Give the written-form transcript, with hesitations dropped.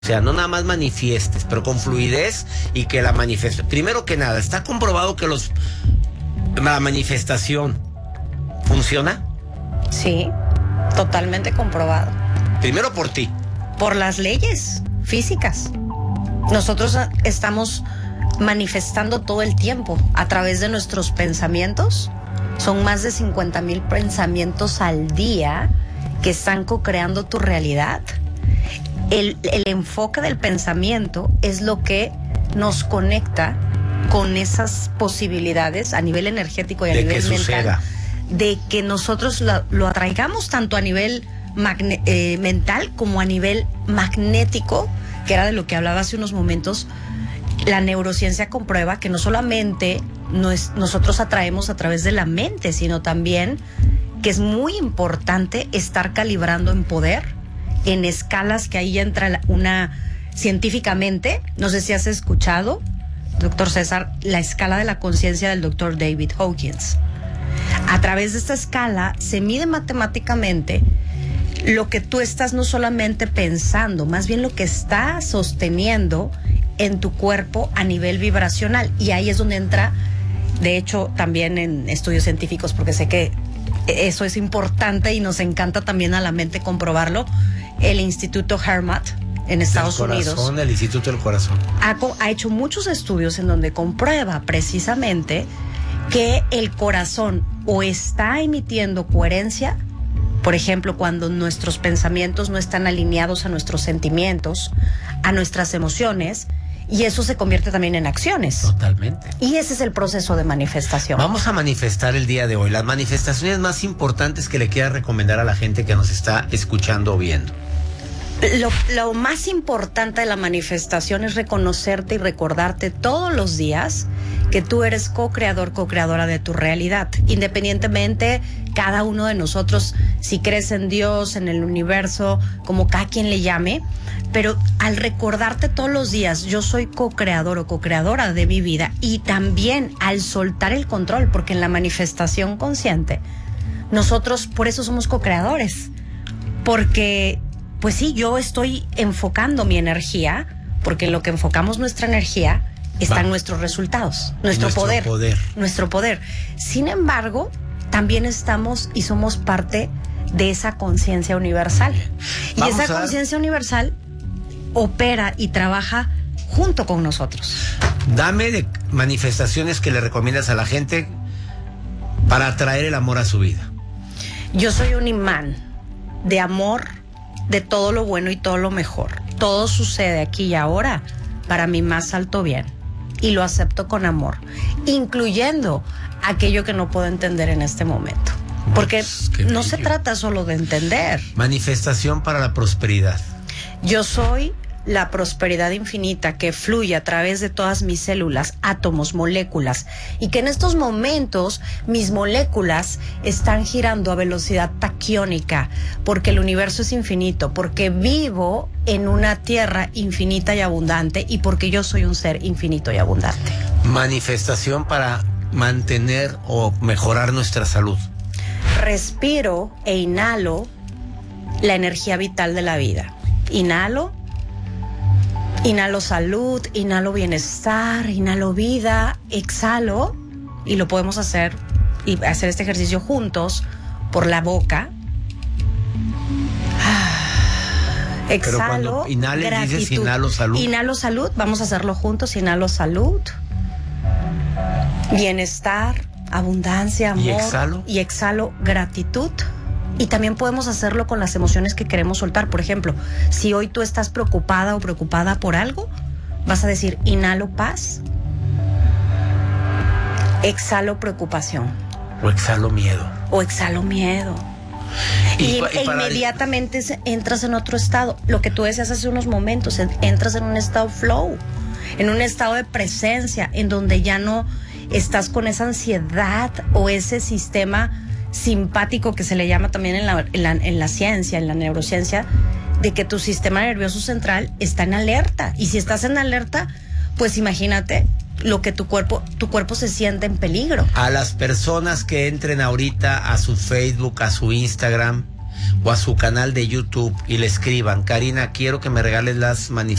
O sea, no nada más manifiestes, pero con fluidez y que la manifestación. Primero que nada, está comprobado que la manifestación funciona. Sí, totalmente comprobado. Primero por ti. Por las leyes físicas. Nosotros estamos manifestando todo el tiempo a través de nuestros pensamientos. Son más de 50,000 pensamientos al día que están co-creando tu realidad. El enfoque del pensamiento es lo que nos conecta con esas posibilidades a nivel energético y a nivel mental. Suceda. De que nosotros lo atraigamos tanto a nivel mental como a nivel magnético, que era de lo que hablaba hace unos momentos. La neurociencia comprueba que no solamente nosotros atraemos a través de la mente, sino también que es muy importante estar calibrando en poder, en escalas que ahí entra científicamente. No sé si has escuchado, doctor César, la escala de la conciencia del doctor David Hawkins. A través de esta escala se mide matemáticamente lo que tú estás no solamente pensando, más bien lo que está sosteniendo en tu cuerpo a nivel vibracional. Y ahí es donde entra, de hecho, también en estudios científicos, porque sé que eso es importante y nos encanta también a la mente comprobarlo, el Instituto Hermat en Estados Unidos. El Instituto del Corazón. Ha hecho muchos estudios en donde comprueba precisamente que el corazón o está emitiendo coherencia, por ejemplo, cuando nuestros pensamientos no están alineados a nuestros sentimientos, a nuestras emociones, y eso se convierte también en acciones. Totalmente. Y ese es el proceso de manifestación. Vamos a manifestar el día de hoy las manifestaciones más importantes que le quieras recomendar a la gente que nos está escuchando o viendo. Lo más importante de la manifestación es reconocerte y recordarte todos los días que tú eres co-creador, co-creadora de tu realidad. Independientemente, cada uno de nosotros, si crees en Dios, en el universo, como cada quien le llame, pero al recordarte todos los días, yo soy co-creador o co-creadora de mi vida, y también al soltar el control, porque en la manifestación consciente, nosotros por eso somos co-creadores, porque pues sí, yo estoy enfocando mi energía, porque en lo que enfocamos nuestra energía están nuestros resultados, nuestro poder. Sin embargo, también estamos y somos parte de esa conciencia universal. Y esa conciencia universal opera y trabaja junto con nosotros. Dame de manifestaciones que le recomiendas a la gente para atraer el amor a su vida. Yo soy un imán de amor, de todo lo bueno y todo lo mejor. Todo sucede aquí y ahora para mi más alto bien, y lo acepto con amor, incluyendo aquello que no puedo entender en este momento, porque no se trata solo de entender. Manifestación para la prosperidad. Yo soy la prosperidad infinita que fluye a través de todas mis células, átomos, moléculas, y que en estos momentos mis moléculas están girando a velocidad taquiónica, porque el universo es infinito, porque vivo en una tierra infinita y abundante, y porque yo soy un ser infinito y abundante. Manifestación para mantener o mejorar nuestra salud. Respiro e inhalo la energía vital de la vida. Inhalo salud, inhalo bienestar, inhalo vida, exhalo, y lo podemos hacer este ejercicio juntos por la boca. Exhalo. Pero cuando inhales, gratitud. Dices inhalo salud. Inhalo salud, vamos a hacerlo juntos. Inhalo salud, bienestar, abundancia, amor. Y exhalo gratitud. Y también podemos hacerlo con las emociones que queremos soltar. Por ejemplo, si hoy tú estás preocupada o preocupada por algo, vas a decir inhalo paz, exhalo preocupación. O exhalo miedo. Y inmediatamente entras en otro estado. Lo que tú decías hace unos momentos, entras en un estado flow, en un estado de presencia, en donde ya no estás con esa ansiedad o ese sistema simpático que se le llama también en la ciencia, en la neurociencia, de que tu sistema nervioso central está en alerta. Y si estás en alerta, pues imagínate lo que tu cuerpo se siente en peligro. A las personas que entren ahorita a su Facebook, a su Instagram, o a su canal de YouTube y le escriban: Karina, quiero que me regales las manifestaciones